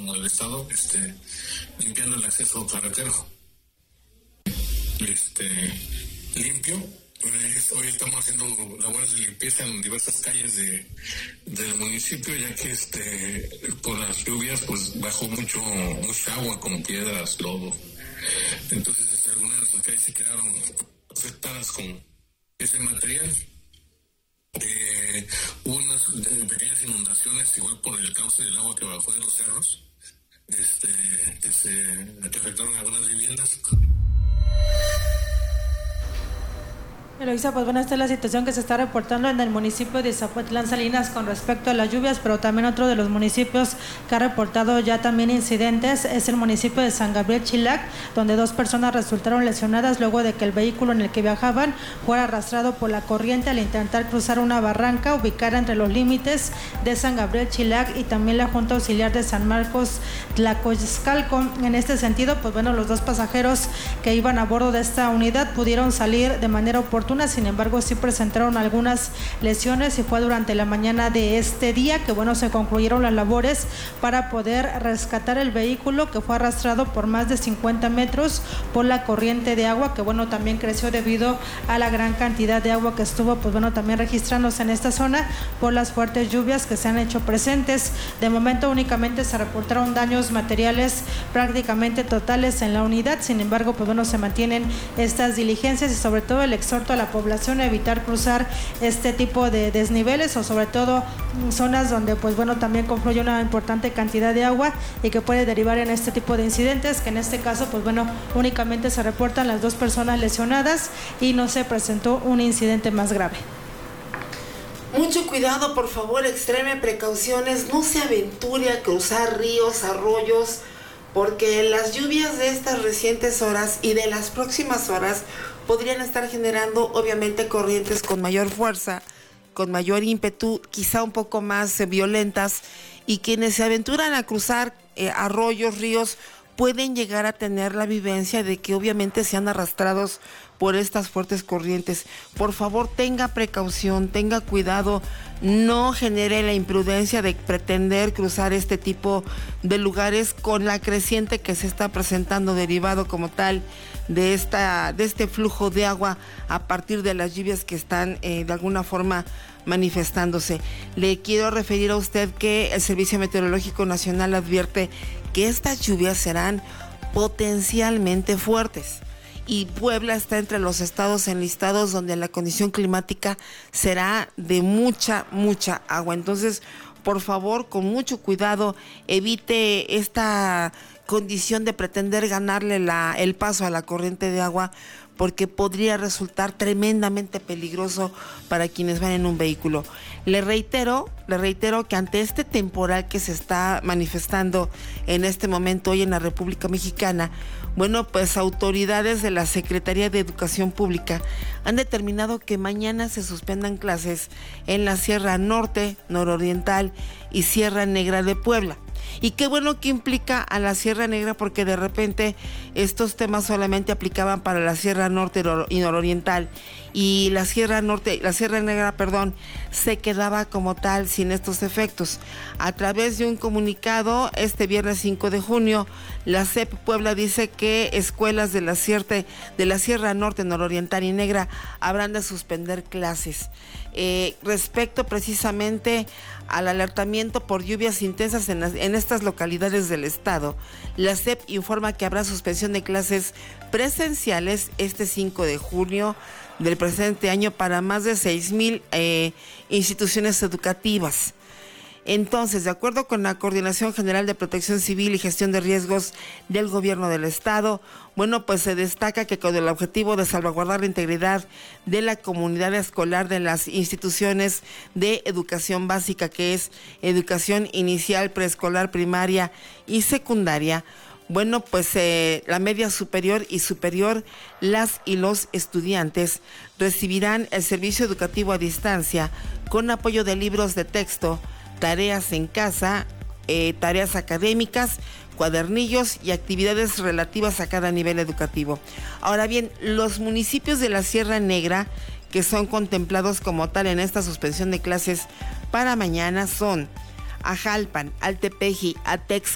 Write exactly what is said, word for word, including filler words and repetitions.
como el Estado, este, limpiando el acceso carretero. Este, limpio. Pues, hoy estamos haciendo labores de limpieza en diversas calles de del municipio, ya que este por las lluvias pues bajó mucho mucha agua, como piedras, lodo. Entonces este, algunas de las calles se quedaron afectadas con ese material. Eh, hubo unas pequeñas inundaciones igual por el cauce del agua que bajó de los cerros, este que se que afectaron algunas viviendas. Eloisa, pues bueno, esta es la situación que se está reportando en el municipio de Zapotlán Salinas con respecto a las lluvias, pero también otro de los municipios que ha reportado ya también incidentes es el municipio de San Gabriel Chilac, donde dos personas resultaron lesionadas luego de que el vehículo en el que viajaban fuera arrastrado por la corriente al intentar cruzar una barranca ubicada entre los límites de San Gabriel Chilac y también la Junta Auxiliar de San Marcos Tlacoyzcalco. En este sentido, pues bueno, los dos pasajeros que iban a bordo de esta unidad pudieron salir de manera oportuna. Sin embargo, sí presentaron algunas lesiones y fue durante la mañana de este día que, bueno, se concluyeron las labores para poder rescatar el vehículo que fue arrastrado por más de cincuenta metros por la corriente de agua, que, bueno, también creció debido a la gran cantidad de agua que estuvo, pues bueno, también registrándose en esta zona por las fuertes lluvias que se han hecho presentes. De momento únicamente se reportaron daños materiales prácticamente totales en la unidad. Sin embargo, pues bueno, se mantienen estas diligencias y sobre todo el exhorto a la población a evitar cruzar este tipo de desniveles o sobre todo zonas donde pues bueno también confluye una importante cantidad de agua y que puede derivar en este tipo de incidentes, que en este caso pues bueno únicamente se reportan las dos personas lesionadas y no se presentó un incidente más grave. Mucho cuidado, por favor, extreme precauciones, no se aventure a cruzar ríos, arroyos, porque las lluvias de estas recientes horas y de las próximas horas podrían estar generando obviamente corrientes con mayor fuerza, con mayor ímpetu, quizá un poco más eh, violentas, y quienes se aventuran a cruzar eh, arroyos, ríos, pueden llegar a tener la vivencia de que obviamente sean arrastrados por estas fuertes corrientes. Por favor, tenga precaución, tenga cuidado, no genere la imprudencia de pretender cruzar este tipo de lugares con la creciente que se está presentando derivado como tal de esta de este flujo de agua a partir de las lluvias que están eh, de alguna forma manifestándose. Le quiero referir a usted que el Servicio Meteorológico Nacional advierte que estas lluvias serán potencialmente fuertes. Y Puebla está entre los estados enlistados donde la condición climática será de mucha, mucha agua. Entonces, por favor, con mucho cuidado, evite esta condición de pretender ganarle la, el paso a la corriente de agua, porque podría resultar tremendamente peligroso para quienes van en un vehículo. Le reitero, le reitero que ante este temporal que se está manifestando en este momento hoy en la República Mexicana, bueno, pues autoridades de la Secretaría de Educación Pública han determinado que mañana se suspendan clases en la Sierra Norte, Nororiental y Sierra Negra de Puebla. Y qué bueno que implica a la Sierra Negra, porque de repente estos temas solamente aplicaban para la Sierra Norte y Nororiental, y la Sierra Norte, la Sierra Negra, perdón, se quedaba como tal sin estos efectos. A través de un comunicado este viernes cinco de junio, la S E P Puebla dice que escuelas de la Sierra, de la Sierra Norte, Nororiental y Negra habrán de suspender clases. Eh, respecto precisamente al alertamiento por lluvias intensas en, las, en estas localidades del estado, la S E P informa que habrá suspensión de clases presenciales este cinco de junio del presente año para más de seis mil eh, instituciones educativas. Entonces, de acuerdo con la Coordinación General de Protección Civil y Gestión de Riesgos del Gobierno del Estado, bueno, pues se destaca que con el objetivo de salvaguardar la integridad de la comunidad escolar de las instituciones de educación básica, que es educación inicial, preescolar, primaria y secundaria, bueno, pues eh, la media superior y superior, las y los estudiantes recibirán el servicio educativo a distancia con apoyo de libros de texto, tareas en casa, eh, tareas académicas, cuadernillos y actividades relativas a cada nivel educativo. Ahora bien, los municipios de la Sierra Negra que son contemplados como tal en esta suspensión de clases para mañana son Ajalpan, Altepeji, Atex,